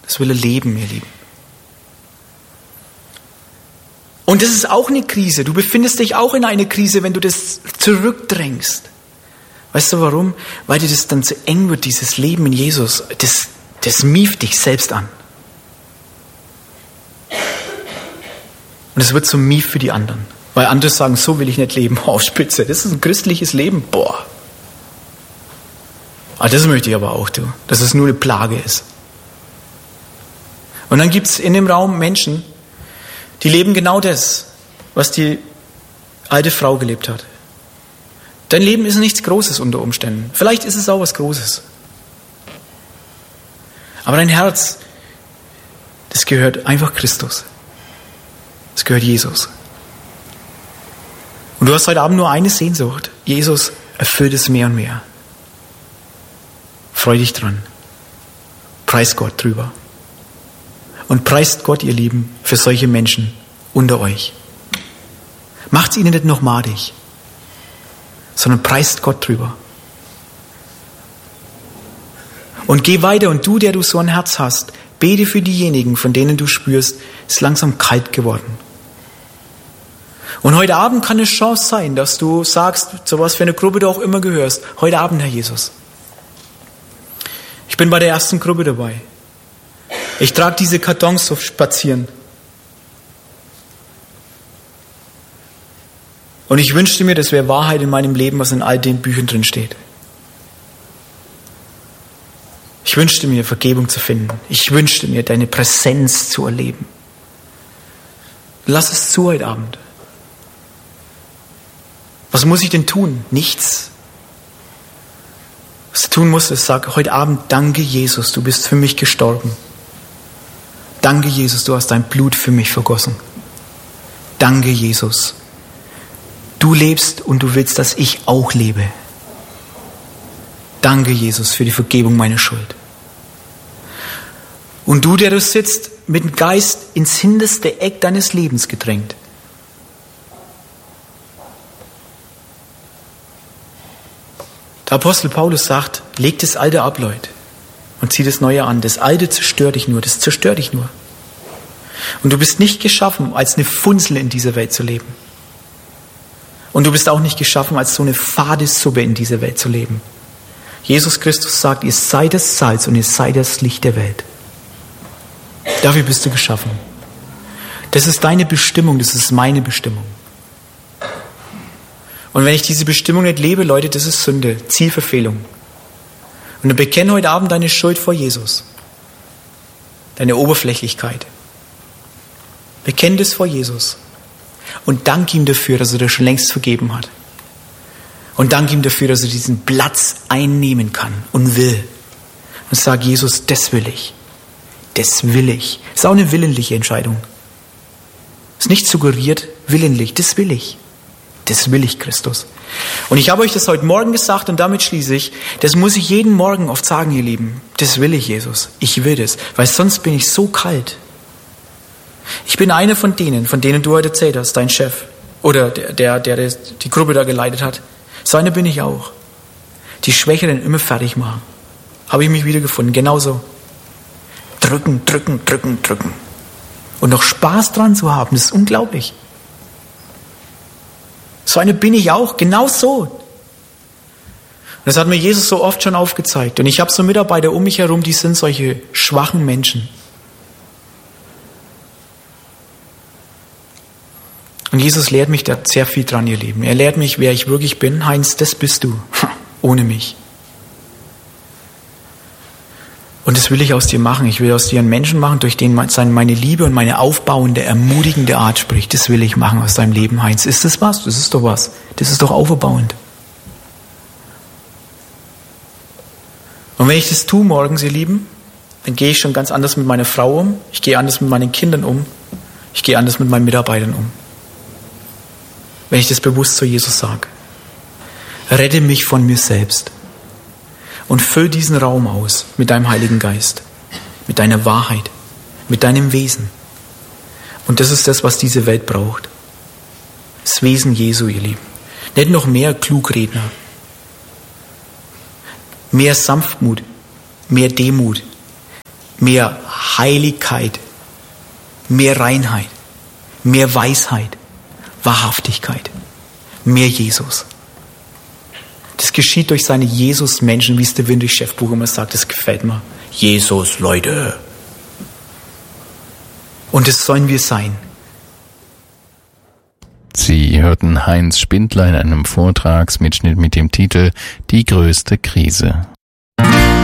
Das will er leben, ihr Lieben. Und das ist auch eine Krise. Du befindest dich auch in einer Krise, wenn du das zurückdrängst. Weißt du warum? Weil dir das dann zu eng wird, dieses Leben in Jesus. Das mieft dich selbst an. Und es wird so mief für die anderen. Weil andere sagen, so will ich nicht leben. Oh, spitze, das ist ein christliches Leben. Boah. Ah, das möchte ich aber auch, du. Dass es nur eine Plage ist. Und dann gibt es in dem Raum Menschen, die leben genau das, was die alte Frau gelebt hat. Dein Leben ist nichts Großes unter Umständen. Vielleicht ist es auch was Großes. Aber dein Herz, das gehört einfach Christus. Das gehört Jesus. Und du hast heute Abend nur eine Sehnsucht. Jesus erfüllt es mehr und mehr. Freu dich dran. Preis Gott drüber. Und preist Gott, ihr Lieben, für solche Menschen unter euch. Macht's ihnen nicht noch madig, sondern preist Gott drüber. Und geh weiter und du, der du so ein Herz hast, bete für diejenigen, von denen du spürst, es ist langsam kalt geworden. Und heute Abend kann eine Chance sein, dass du sagst, zu was für eine Gruppe du auch immer gehörst, heute Abend, Herr Jesus. Ich bin bei der ersten Gruppe dabei. Ich trage diese Kartons so spazieren. Und ich wünschte mir, das wäre Wahrheit in meinem Leben, was in all den Büchern drin steht. Ich wünschte mir, Vergebung zu finden. Ich wünschte mir, deine Präsenz zu erleben. Lass es zu heute Abend. Was muss ich denn tun? Nichts. Was du tun musst, ist, sag heute Abend, danke Jesus, du bist für mich gestorben. Danke Jesus, du hast dein Blut für mich vergossen. Danke Jesus. Du lebst und du willst, dass ich auch lebe. Danke Jesus für die Vergebung meiner Schuld. Und du, der du sitzt, mit dem Geist ins hinterste Eck deines Lebens gedrängt. Der Apostel Paulus sagt, leg das Alte ab, Leute, und zieh das Neue an. Das Alte zerstört dich nur, das zerstört dich nur. Und du bist nicht geschaffen, als eine Funzel in dieser Welt zu leben. Und du bist auch nicht geschaffen, als so eine fade Suppe in dieser Welt zu leben. Jesus Christus sagt, ihr seid das Salz und ihr seid das Licht der Welt. Dafür bist du geschaffen. Das ist deine Bestimmung, das ist meine Bestimmung. Und wenn ich diese Bestimmung nicht lebe, Leute, das ist Sünde, Zielverfehlung. Und dann bekenne heute Abend deine Schuld vor Jesus. Deine Oberflächlichkeit. Bekenne das vor Jesus. Und dank ihm dafür, dass er dir schon längst vergeben hat. Und dank ihm dafür, dass er diesen Platz einnehmen kann und will. Und sag, Jesus, das will ich. Das will ich. Das ist auch eine willentliche Entscheidung. Das ist nicht suggeriert, willentlich, das will ich. Das will ich, Christus. Und ich habe euch das heute Morgen gesagt und damit schließe ich, das muss ich jeden Morgen oft sagen, ihr Lieben. Das will ich, Jesus. Ich will das, weil sonst bin ich so kalt. Ich bin einer von denen du heute erzählt hast, dein Chef oder der die Gruppe da geleitet hat. So einer bin ich auch. Die Schwächeren immer fertig machen. Habe ich mich wieder gefunden, genauso. Drücken. Und noch Spaß dran zu haben, das ist unglaublich. So eine bin ich auch, genau so. Und das hat mir Jesus so oft schon aufgezeigt. Und ich habe so Mitarbeiter um mich herum, die sind solche schwachen Menschen. Und Jesus lehrt mich da sehr viel dran, ihr Lieben. Er lehrt mich, wer ich wirklich bin. Heinz, das bist du, ohne mich. Und das will ich aus dir machen. Ich will aus dir einen Menschen machen, durch den meine Liebe und meine aufbauende, ermutigende Art spricht. Das will ich machen aus deinem Leben, Heinz. Ist das was? Das ist doch was. Das ist doch auferbauend. Und wenn ich das tue morgens, ihr Lieben, dann gehe ich schon ganz anders mit meiner Frau um. Ich gehe anders mit meinen Kindern um. Ich gehe anders mit meinen Mitarbeitern um. Wenn ich das bewusst zu Jesus sage. Rette mich von mir selbst. Und füll diesen Raum aus mit deinem Heiligen Geist, mit deiner Wahrheit, mit deinem Wesen. Und das ist das, was diese Welt braucht. Das Wesen Jesu, ihr Lieben. Nicht noch mehr Klugredner. Mehr Sanftmut, mehr Demut, mehr Heiligkeit, mehr Reinheit, mehr Weisheit, Wahrhaftigkeit, mehr Jesus. Das geschieht durch seine Jesus-Menschen, wie es der Windrich-Chefbuch immer sagt. Das gefällt mir. Jesus, Leute. Und das sollen wir sein. Sie hörten Heinz Spindler in einem Vortragsmitschnitt mit dem Titel »Die größte Krise«.